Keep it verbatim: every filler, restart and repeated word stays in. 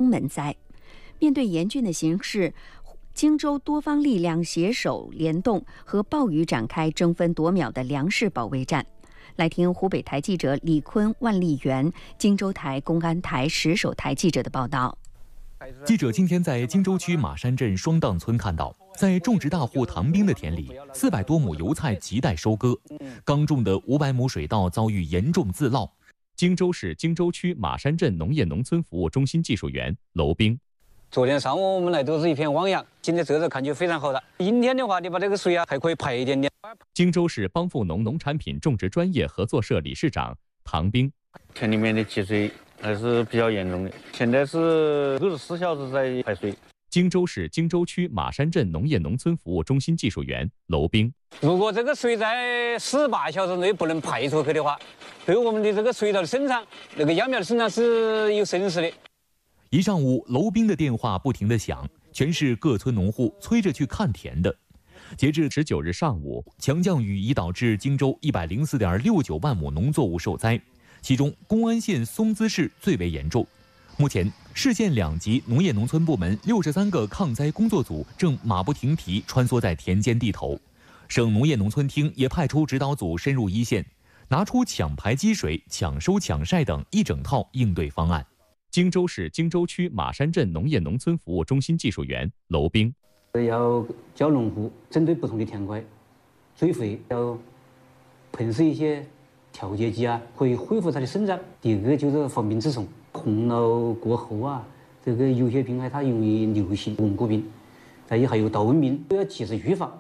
门灾。面对严峻的形势，荆州多方力量携手联动，和暴雨展开争分夺秒的粮食保卫战。来听湖北台记者李坤、万丽媛、荆州台、公安台、石首台记者的报道。 记者今天在荆州区马山镇双荡村看到，在种植大户唐兵的田里，四百多亩油菜亟待收割，刚种的五百亩水稻遭遇严重自涝。荆州市荆州区马山镇农业农村服务中心技术员娄兵。 昨天上午我们来都是一片汪洋，今天这个看就非常好了。阴天的话，你把这个水啊还可以排一点点。 荆州市帮富农农产品种植专业合作社理事长唐兵， 田里面的积水还是比较严重的，现在是二十四小时在排水。 荆州市荆州区马山镇农业农村服务中心技术员娄兵， 如果这个水在四十八小时内不能排出去的话，对我们的这个水稻的生产，那个秧苗的生产是有损失的。 一上午，娄兵的电话不停地响，全是各村农户催着去看田的。截至十九日上午，强降雨已导致荆州一百零四点六九万亩农作物受灾，其中公安县松滋市最为严重。目前，市县两级农业农村部门六十三个抗灾工作组正马不停蹄穿梭在田间地头，省农业农村厅也派出指导组深入一线，拿出抢排积水、抢收抢晒等一整套应对方案。荆州市荆州区马山镇农业农村服务中心技术员娄兵， 要教农户针对不同的田块，追肥要喷施一些调节剂啊，可以恢复它的生长。第二个就是防病治虫，洪涝过后啊，这个有些病害它容易流行，蚊菇病，再有还有稻蚊病，都要及时预防。